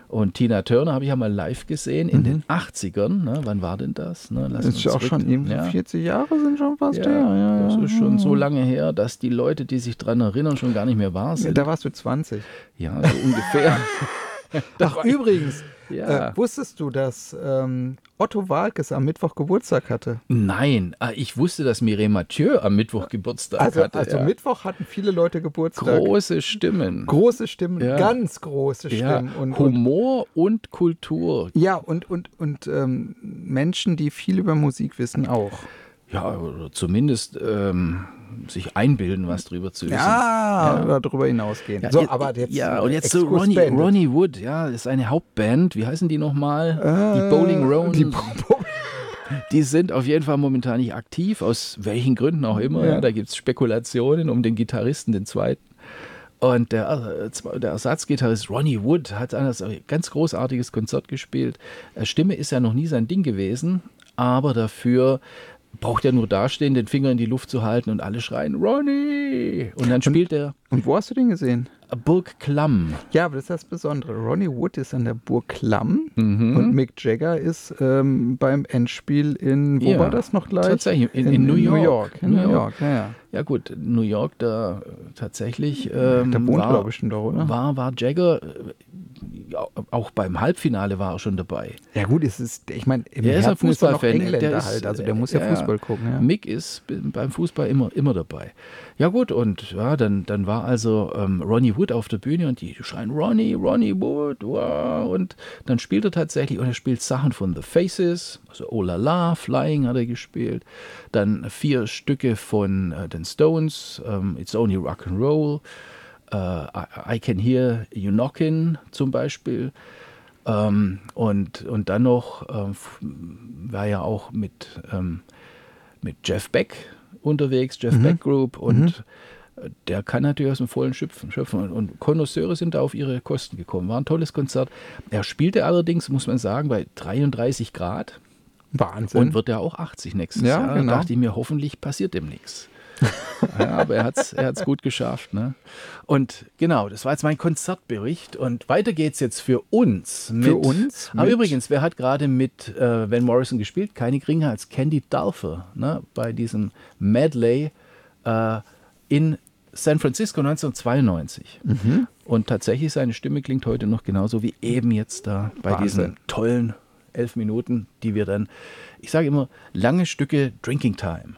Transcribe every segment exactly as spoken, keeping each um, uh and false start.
Und Tina Turner habe ich ja mal live gesehen in mhm. den achtzigern. Ne? Wann war denn das? Ne? Das ist ja auch schon eben ja. vierzig Jahre sind schon fast ja, her. Ja, das ja. ist schon so lange her, dass die Leute, die sich daran erinnern, schon gar nicht mehr wahr sind. Da warst du zwanzig. Ja, so ungefähr. Ach, übrigens, ja. äh, wusstest du, dass ähm, Otto Waalkes am Mittwoch Geburtstag hatte? Nein, ich wusste, dass Mireille Mathieu am Mittwoch Geburtstag also, hatte. Also ja. Mittwoch hatten viele Leute Geburtstag. Große Stimmen. Große Stimmen, ja. ganz große Stimmen. Ja. Und, Humor und Kultur. Ja, und, und, und ähm, Menschen, die viel über Musik wissen, auch. Ja, oder zumindest ähm, sich einbilden, was drüber zu wissen. Ja, ja. oder darüber hinausgehen. Ja, so, jetzt, aber jetzt, ja, und jetzt so Ronnie, Ronnie Wood, ja, das ist eine Hauptband. Wie heißen die nochmal? Äh, die Bowling Roans. Die, Bo die sind auf jeden Fall momentan nicht aktiv, aus welchen Gründen auch immer. Ja. Ja, da gibt es Spekulationen um den Gitarristen, den zweiten. Und der, der Ersatzgitarrist Ronnie Wood hat ein ganz großartiges Konzert gespielt. Stimme ist ja noch nie sein Ding gewesen, aber dafür braucht er nur dastehen, den Finger in die Luft zu halten und alle schreien, Ronnie! Und dann spielt er. Und wo hast du den gesehen? Burg Klamm. Ja, aber das ist das Besondere. Ronnie Wood ist an der Burg Klamm mhm. und Mick Jagger ist ähm, beim Endspiel in, wo ja, war das noch gleich? Tatsächlich, in, in, in New York. New York. In New New York. York. Ja, ja. ja gut, New York, da tatsächlich ähm, da wohnt war, er bestimmt doch, oder? War, war Jagger, auch beim Halbfinale war er schon dabei. Ja gut, es ist, ich meine, im er ist ein Fußballfan. Engländer der ist, halt, also der muss ja, ja Fußball gucken. Ja. Mick ist beim Fußball immer, immer dabei. Ja gut, und ja, dann, dann war also ähm, Ronnie Wood auf der Bühne und die schreien Ronnie, Ronnie Wood, wow. Und dann spielt er tatsächlich und er spielt Sachen von The Faces, also Oh La La, Flying hat er gespielt, dann vier Stücke von äh, den Stones, ähm, It's Only Rock'n'Roll, äh, I, I Can Hear You Knockin' zum Beispiel. Ähm, und, und dann noch ähm, war ja auch mit, ähm, mit Jeff Beck unterwegs, Jeff mhm. Beck Group, und mhm. der kann natürlich aus dem Vollen schöpfen. schöpfen. Und Connoisseure sind da auf ihre Kosten gekommen. War ein tolles Konzert. Er spielte allerdings, muss man sagen, bei dreiunddreißig Grad. Wahnsinn. Und wird ja auch achtzig nächstes ja, Jahr. Genau. Da dachte ich mir, hoffentlich passiert dem nichts. Ja, aber er hat es er hat's gut geschafft. Ne? Und genau, das war jetzt mein Konzertbericht. Und weiter geht's jetzt für uns. Mit, für uns? Aber übrigens, wer hat gerade mit äh, Van Morrison gespielt? Keine geringer als Candy Dulfer, ne? Bei diesem Medley äh, in San Francisco neunzehnhundertzweiundneunzig. Mhm. Und tatsächlich, seine Stimme klingt heute noch genauso wie eben jetzt da bei Wahnsinn. diesen tollen elf Minuten, die wir dann, ich sage immer, lange Stücke Drinking Time.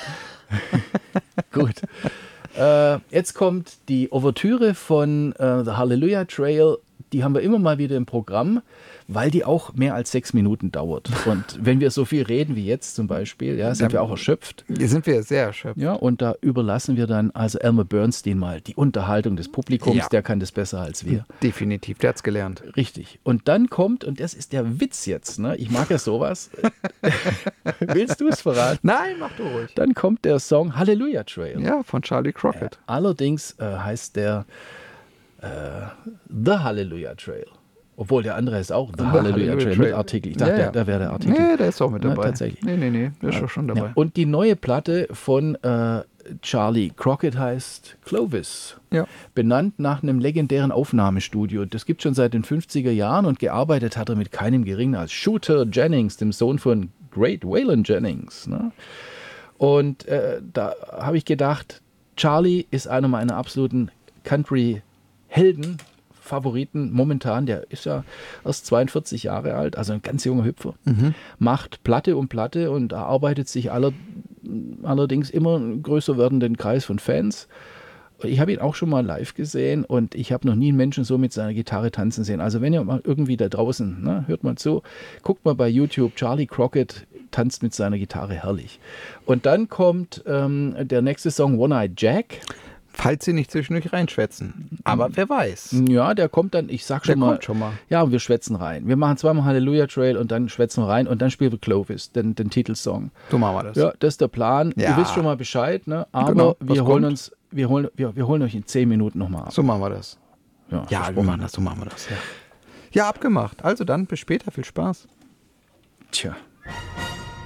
Gut. Äh, jetzt kommt die Ouvertüre von äh, The Hallelujah Trail. Die haben wir immer mal wieder im Programm, weil die auch mehr als sechs Minuten dauert. Und wenn wir so viel reden wie jetzt zum Beispiel, ja, sind ja, wir auch erschöpft. Sind wir sehr erschöpft. Ja, und da überlassen wir dann also Elmer Bernstein mal die Unterhaltung des Publikums. Ja. Der kann das besser als wir. Definitiv, der hat's gelernt. Richtig. Und dann kommt, und das ist der Witz jetzt, ne? Ich mag ja sowas. Willst du es verraten? Nein, mach du ruhig. Dann kommt der Song Hallelujah Trail. Ja, von Charlie Crockett. Äh, allerdings äh, heißt der äh, The Hallelujah Trail. Obwohl der andere heißt auch The, The Hallelujah, Hallelujah Trail, Trail mit Artikel. Ich dachte, ja, ja. da wäre der Artikel. Nee, der ist auch mit dabei. Ja, tatsächlich. Nee, nee, nee, der ist ja. schon dabei. Ja. Und die neue Platte von äh, Charlie Crockett heißt Clovis. Ja. Benannt nach einem legendären Aufnahmestudio. Das gibt es schon seit den fünfziger Jahren und gearbeitet hat er mit keinem geringen als Shooter Jennings, dem Sohn von Great Waylon Jennings. Ne? Und äh, da habe ich gedacht, Charlie ist einer meiner absoluten Country-Helden, Favoriten momentan. Der ist ja erst zweiundvierzig Jahre alt, also ein ganz junger Hüpfer. Mhm. Macht Platte um Platte und erarbeitet sich aller, allerdings immer einen größer werdenden Kreis von Fans. Ich habe ihn auch schon mal live gesehen und ich habe noch nie einen Menschen so mit seiner Gitarre tanzen sehen. Also wenn ihr mal irgendwie da draußen, ne, hört mal zu, guckt mal bei YouTube, Charlie Crockett tanzt mit seiner Gitarre herrlich. Und dann kommt ähm, der nächste Song, One-Eyed Jack. Falls sie nicht zwischendurch reinschwätzen. Aber wer weiß. Ja, der kommt dann, ich sag schon, der mal, kommt schon mal. Ja, wir schwätzen rein. Wir machen zweimal Hallelujah Trail und dann schwätzen wir rein und dann spielen wir Clovis, den, den Titelsong. So machen wir das. Ja, das ist der Plan. Ja. Ihr wisst schon mal Bescheid, ne? Aber genau. wir holen uns, wir holen, wir, wir holen euch in zehn Minuten nochmal ab. So machen wir das. Ja, ja wir machen das, so machen wir das. Ja. ja, abgemacht. Also dann, bis später. Viel Spaß. Tja.